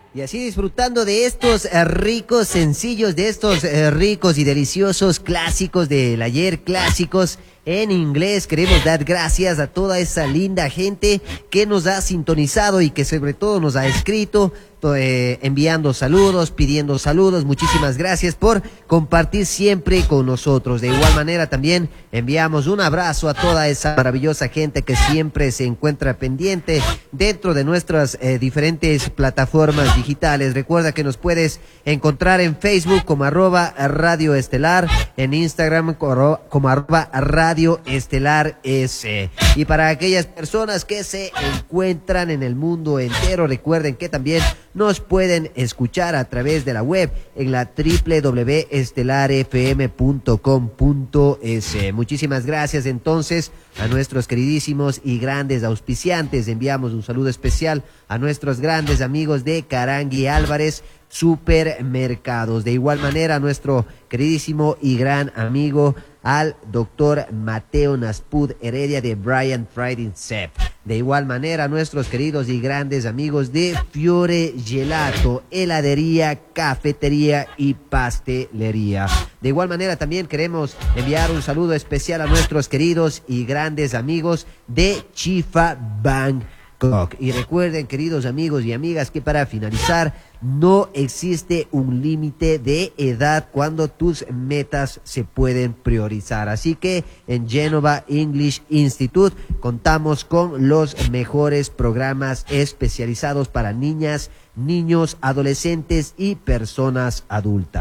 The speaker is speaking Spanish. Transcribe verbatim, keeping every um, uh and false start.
Y así disfrutando de estos eh, ricos sencillos, de estos eh, ricos y deliciosos clásicos del ayer, clásicos en inglés. Queremos dar gracias a toda esa linda gente que nos ha sintonizado y que sobre todo nos ha escrito, eh, enviando saludos, pidiendo saludos. Muchísimas gracias por compartir siempre con nosotros. De igual manera también enviamos un abrazo a toda esa maravillosa gente que siempre se encuentra pendiente dentro de nuestras eh, diferentes plataformas digitales. Recuerda que nos puedes encontrar en Facebook como arroba Radio Estelar, en Instagram como, como arroba Radio Estelar S. Y para aquellas personas que se encuentran en el mundo entero, recuerden que también nos pueden escuchar a través de la web en la doble u doble u doble u punto estelar f m punto com punto es. Muchísimas gracias entonces a nuestros queridísimos y grandes auspiciantes. Enviamos un saludo especial a nuestros grandes amigos de Carangui Álvarez Supermercados. De igual manera a nuestro queridísimo y gran amigo al doctor Mateo Naspud Heredia de Brian Friday Cep. De igual manera a nuestros queridos y grandes amigos de Fiore Gelato, heladería, cafetería y pastelería. De igual manera también queremos enviar un saludo especial a nuestros queridos y grandes amigos de Chifa Bank. Y recuerden, queridos amigos y amigas, que para finalizar no existe un límite de edad cuando tus metas se pueden priorizar. Así que en Genova English Institute contamos con los mejores programas especializados para niñas, niños, adolescentes y personas adultas.